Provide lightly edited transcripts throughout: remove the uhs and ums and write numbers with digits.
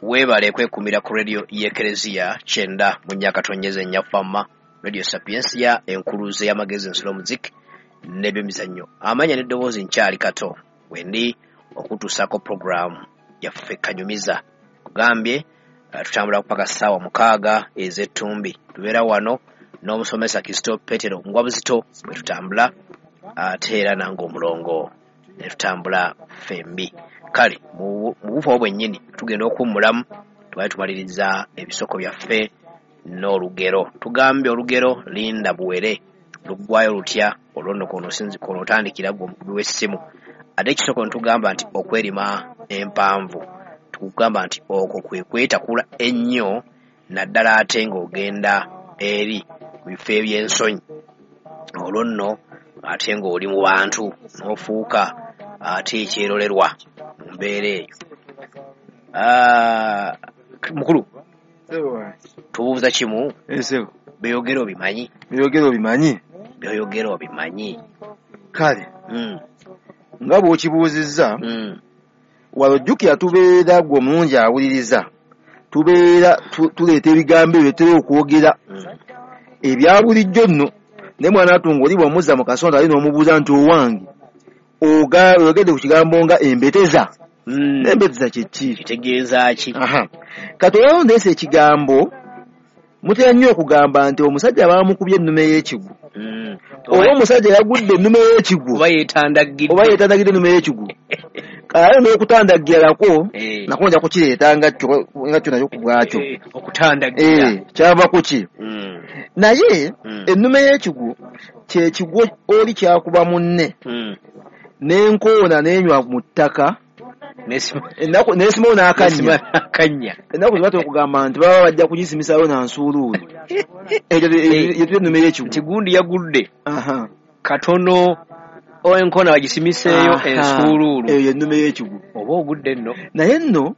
webale kwekumira ku radio y'Eklezia Chenda Munyakatonyeze Nyafama Radio Sapiensia enkuluze y'amagezi nsolo muziki n'ebyemizannyo amanya n'eddoboozi nkyali kato wendi okutusako program yaffe Kanyumiza kugambye tutambula kupaka sawa mukaaga ez'ettumbi tubeera wano n'omusomesa Kristo Petero Ngwabuzito bwe tutambula ate era nange omulongo ne tutambula fembi kale mu bufa bwennyini tugenda okummulamu tubaye tumaliriza ebisoko byaffe n'olugero tugambye olugero linda buwere lugwayo lutya olwono kono sinzi kono otandikira w'essimu ate ekisoko ntugamba nti okwerima empanvu tugamba nti okwo kwe kwetakula ennyo naddala ate ng'ogenda eri ku bifo eby'ensonyi olwo nno ate ng'oli mu bantu n'ofuuka ate ekyerolerwa mu mbeera eyo. Mukulu tubuuza kimu byogero bimanyi kale nga bw'okibuuzizza walojjukira tubeera gwe omulungi awuliriza tubeera tuleeta ebigambo ebyo tera okwogera ebya bulijjo nno ne mwana atunga oli bw'omuzza mu kasonda ali n'omubuuza nti owange oyogedde ku kigambo nga embeteza embeteza kyeki kitegeeza ki? kati olwo ndeese ekigambo mutera nnyo okugamba nti omusajja baamukubye ennume y'ekigu oba omusajja yagudde ennume y'ekigu oba yeetandagidde ennume y'ekigu kale n'okutandagirako nako nja kukireeta nga kyo nakyo ku bwakyo okutandagira kyava ku ki naye ennume y'ekigu kyekigu oli kyakuba munne n'enkoona n'enywa mu ttaka n'esimawo n'akanya ennaku zibatera okugamba nti baba bajja kugisimisayo nansuuluulu ekyo ennume y'ekigu kigundi yagudde katono enkoona bagisimeseeyo ensuuluulu eyo ennume y'ekigu oba ogudde nno naye nno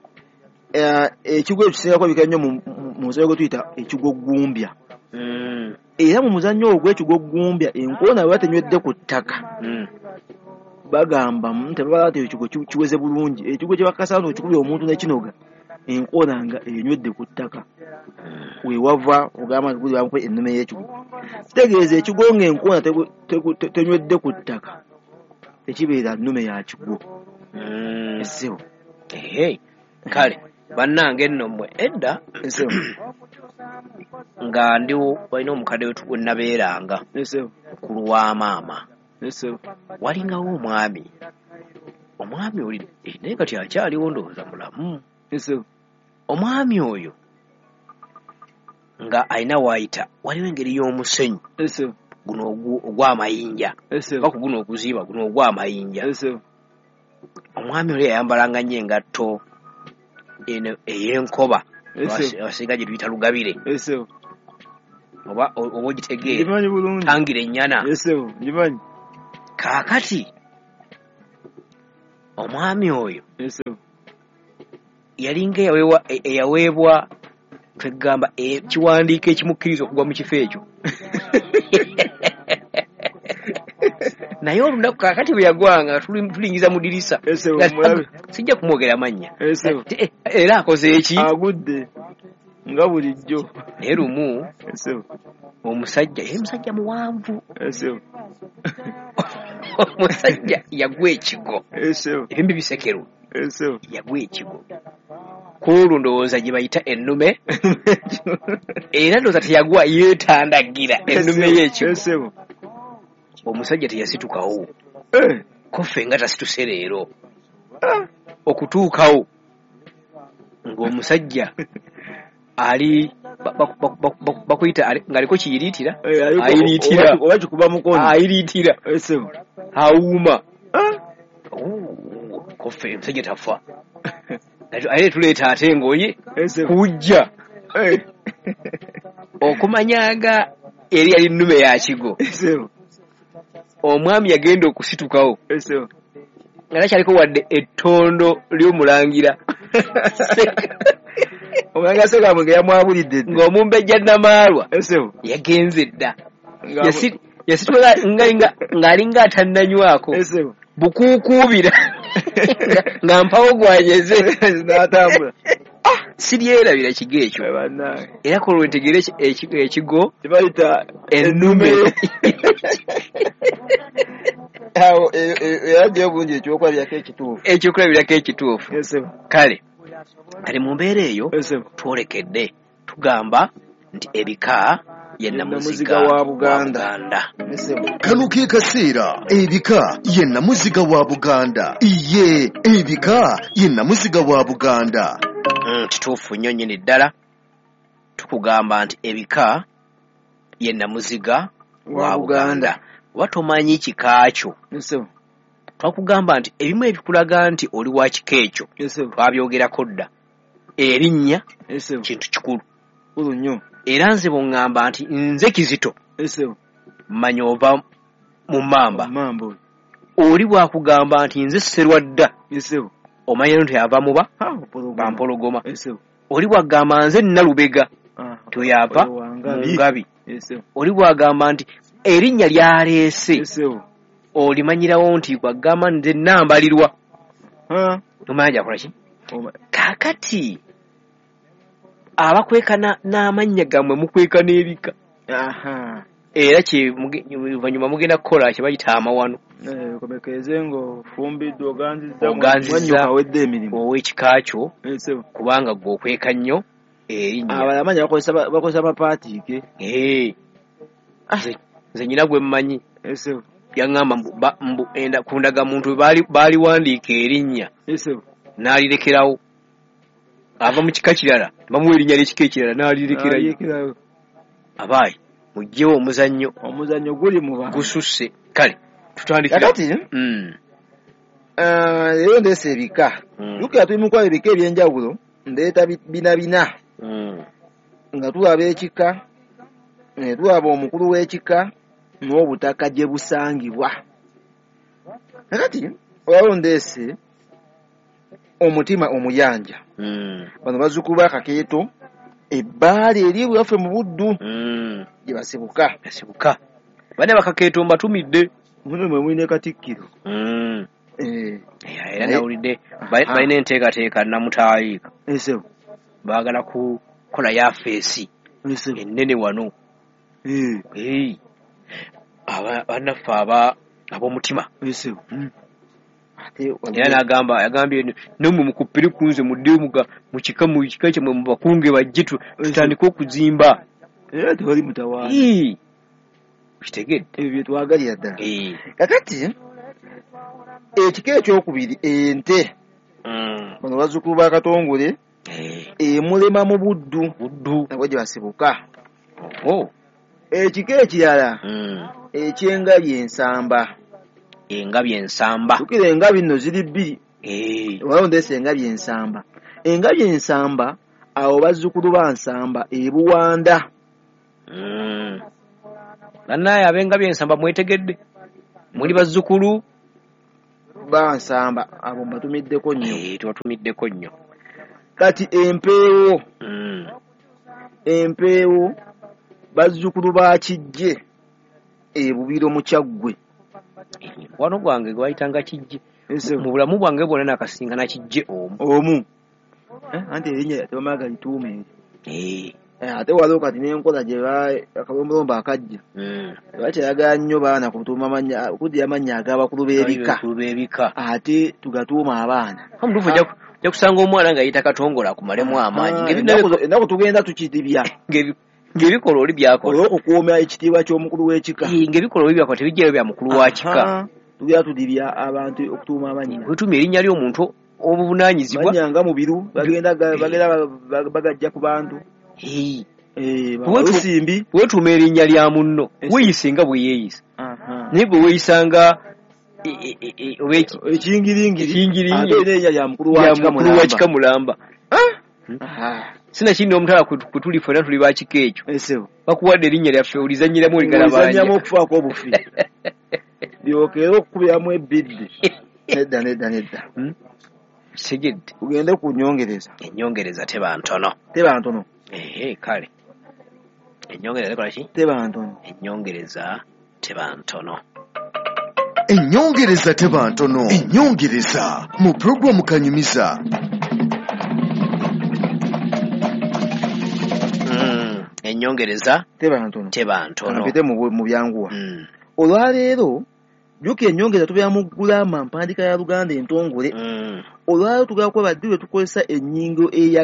ekigu ekisingako bika nnyo mu musayo gwe tuyita ekigogumbya era mu muzannyo ogw'ekigogumbya enkoona bwe batenywedde ku ttaka bagamba tebabala nti ekigo kiweze bulungi ekigo kye bakasa nti okikubye omuntu n'ekinoga enkoona nga enywedde ku ttaka weewava ogamba nti bamukuba ennume y'ekigo kitegeeza ekigo ng'enkoona tenywedde ku ttaka tekibeera nnume ya kigo essebo kale bannange nno mmwe edda nga ndiwo walina omukadde wetu we nabeeranga mukulu wa maama walingawo omwami oli naye kati akyaliwo ndowooza mulamu omwami oyo nga alina waayita waliwo engeri y'omusenyu guno ogw'amayinja oba ku guno oguziba guno ogw'amayinja omwami oli yayambalanga nnyo engatto eno ey'enkoba abasiga gye tuyita lugabire oba ogitegeera tangira ennyana kaakati omwami oyo yalinga eyaweebwa twegamba ekiwandiiko ekimukkiriza okugwa mu kifo ekyo naye olunaku kaakati bwe yagwanga tulingiza mu dirisa sijja kumwogera mannya era akoze eki agudde nga bulijjo naye lumu omusajja muwanvu omusajja yagwa ekigo ebimbi bisekeru yagwa ekigo kuulu ndowooza gye bayita ennume era ndowooza teyagwa yeetandagira ennume y'ekigo omusajja teyasitukawo koffe nga tasituse leero okutuukawo ng'omusajja ali bakuyita ng'aliko kiyiriitira ayiriitira awuuma koffe omusajja tafa aye tuleeta ate ngoye kujja okumanyanga eri yali nnume ya kigo omwami yagenda okusitukawo nga takyaliko wadde ettondo ly'omulangira omulanga Ssekamwe nga yamwabulidde ng'omumbejja Namaalwa yagenze dda yasitula ng'alinga atannanywako bukuukuubira nga mpawo gwanyeze n'atambula siryerabira kigo ekyo era ko lwentegere ekigo kibayita ennume awo yajja obulungi ekyokulabirako ekituufu ekyokulabirako ekituufu kale mu mbeera eyo twolekedde tugamba nti ebika ye nnamuziga wa Buganda. Kano ke kaseera ebika ye nnamuziga wa Buganda. Iye ebika ye nnamuziga wa Buganda. Kituufu nnyo nnyini ddala tukugamba nti ebika ye nnamuziga wa Buganda. Watomanyi kikaakyo twakugamba nti ebimu ebikulaga nti oli wa kika ekyo twabyogerako dda erinnya kintu kikulu nnyo. Era nze bw'ŋŋamba nti nze Kizito manya ova mu Mamba oli bwakugamba nti nze Sserwadda omanya nti ava mu Bampologoma oli bwagamba nze Nalubega tuyava mu Ngabi oli bwagamba nti erinnya lyaleese olimanyirawo nti bwagamba nze Nambalirwa omanya jakola ki kaakati abakweka n'amannya gammwe mukweka n'ebika era luvannyuma mugenda kukola kye bayita amawano komekeze ng'ofumbiddwa oganzizza ow'ekika kyo kubanga gwe okweka nnyo erinnya abalamanya bakozesa mapaatiike nze nyina gwe mmanyi yaŋŋamba enda ku ndagamuntu baaliwandiika erinnya n'alirekerawo ava mu kika kirala bamuwa erinnya ly'ekika ekirala n'alirekerayo abaayi mugyewo omuzannyo guli mu gususse kale tutandikira kakati leero ndeesa ebika lukira tuli mu kwala ebika ebyenjawulo ndeeta bina nga tulaba ekika tulaba omukulu w'ekika n'obutaka gye busangibwa kakati olwalo ndeese omutima omuyanja bano bazzukulu ba Kakeeto ebbaali eri bwaffe mu Buddu gye basibuka bane bakakeeto mbatumidde muno mwe mulina Katikkiro era nawulidde balina enteekateeka namutaayiika baagala kukola yafeesi ennene wano bannaffe ab'omutima era yagambye nomwe mukuppire kunze muddeyo mu kika kyemwe mu bakunge bajje tutandike okuzimba era tewali mutawaana kitegedde ebyo bye twagalira ddala kakati ekika ekyokubiri ente bano bazzukulu ba Katongole emulema mu Buddu nabwo gye basibuka ekika ekirala eky'engabi ensamba tukira engabi nno ziri bbiri waliwo ndeesa engabi ensamba awo bazzukulu ba Nsamba ebuwanda bannaye ab'engabi ensamba mwetegedde muli bazzukulu ba Nsamba abo mbatumiddeko nnyo tubatumiddeko nnyo kati empeewo bazzukulu ba Kijje ebubiro mu Kyaggwe wano gwange gwe bayitanga Kijje mu bulamu bwange bwonna nakasinga na Kijje omu anti erinnya tebamala galituume ate waliwo kati n'enkola gye akalombolombo akajja bakyayagala nnyo baana kuddira amannya ag'abakulu b'ebika ate tugatuuma abaana omutuufu ojja kusanga omwana nga yita Katongola akumalemu amaanyi ennaku tugenda tukidibya ng'ebikola oli byakola olw'okukuuma ekitiibwa ky'omukulu w'ekika ng'ebikola oli byakola tebijjayo bya mukulu wa kika tugenda tudibya abantu okutuuma amannya wetuumya erinnya ly'omuntu obuvunaanyizibwa manyanga mubiru bagenda bagajja ku bantu Simbi wetuuma erinnya lya munno weeyise nga bwe yeeyisa naye bwe weeyisanga ekiyingiringiri erinnya lya mukulu wa kika Mulamba sinakindi omutala kutuli fena tuli ba kika ekyo bakuwadde erinnya lyaffe olizanyiramu oligalabanja okufaako obufi byokera okukubiramu ebbidde nedda segedde ugende ku nnyongereza ennyongereza teba ntono kale ennyongereza kola ki ennyongereza teba ntono ennyongereza mu programu Kanyumiza ennyongereza teba ntono mpite mu byanguwa olwaleero jjukira ennyongereza tubeera mu gulama mpandiika ya Luganda entongole olwaleero tugenda kuba badde tukozesa ennyingo eya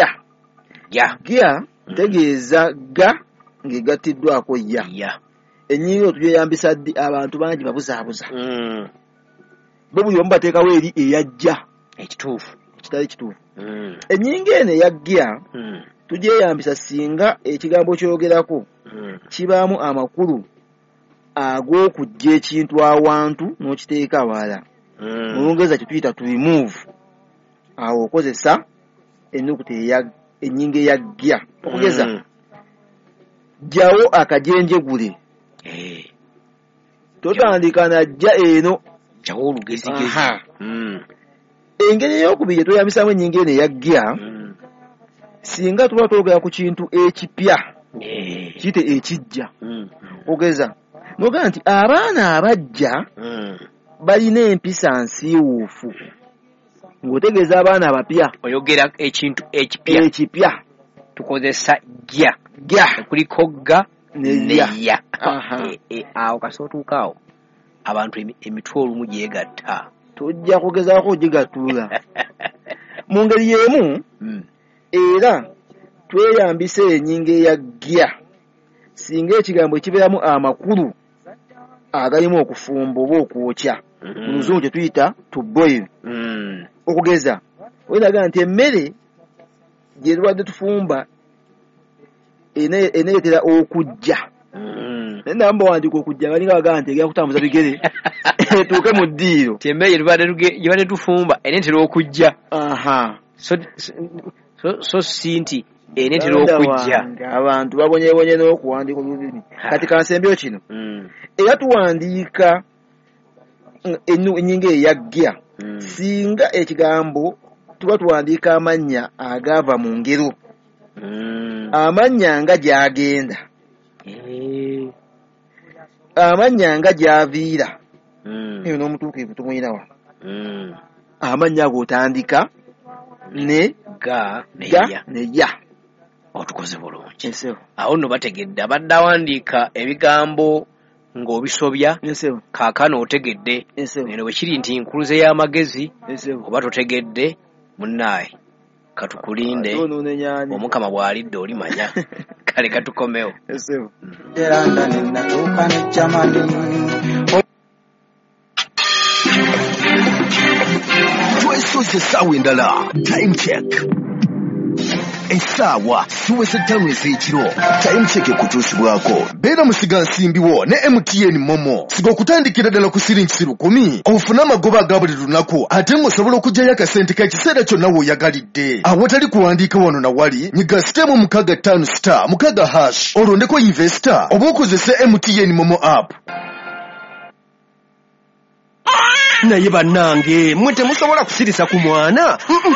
gya ntegeeza ga ng'egattiddwako ya ennyingo tugyeyambisa ddi abantu bangi babuzaabuza bo buli omu bateekawo eri eyajja ekitali kituufu ennyingo eno eyagya tugyeyambisa singa ekigambo kyogerako kibaamu amakulu ag'okujja ekintu awantu n'okiteeka awala mu Lungereza kye tuyita to remove awo okozesa ennyukuta ennyingo eyagya okugeza jjawo akajenjegule totandika najja eno jawo olugezigezi engeri ey'okubiri gye tweyambisaamu ennyingo eno eyagya singa tuba twogera ku kintu ekipya kiyite ekijja ogeza nogaa nti abaana abajja balina empisa nsiiwuufu ng'otegeeza abaana abapya oyogera ekintu ekipya tukozesa gya kuliko ga neya awo kasootuukaawo abantu emitwe olumu gyegatta tujja kugezaako ogigattulula mu ngeri y'emu era tweyambisa ennyingo eya gya singa ekigambo ekibeeramu amakulu agalimu okufumba oba okwokya mu luzungu kye tuyita to boil okugeza oyinaga nti emmere gye tubadde tufumba eneetera okujja naye namba wandiika okujja balinga bagamba nti egenda kutambuza bigere etuuke mu ddiiro ti emmere gye badde tufumba eneetera okujja so si nti eneetera okujja abantu babonyebonye n'okuwandiika olulimi kati kansembyo kino era tuwandiika ennyingo eyagya singa ekigambo tuba tuwandiika amannya agaava mu ngero amannya nga gyagenda amannya nga gyaviira eyo n'omutuukirivu tumuyinawa amannya ag'otandika ne ga neya otukoze bulungi awo nno bategedde abadde awandiika ebigambo ng'obisobya kaakano otegedde eno bwe kiri nti nkuluze y'amagezi oba totegedde munnaaye katukulinde omukama bw'alidde olimanya kale katukomewo twesoze essaawa endala time check essaawa siweze 5 ez'ekiro time check ekutuusibwako beera musiga nsimbiwo ne MTN Momo siga okutandikira ddala ku siringi 10 ofune amagoba aga buli lunaku ate ng'osobola okugyayo akasente k'ekiseera kyonna w'oyagalidde awatali kuwandiika wano na wali nyiga sitemu 65*6 olondeko investor oba okozese MTN Momo app. Naye bannange mwe temusobola kusirisa ku mwana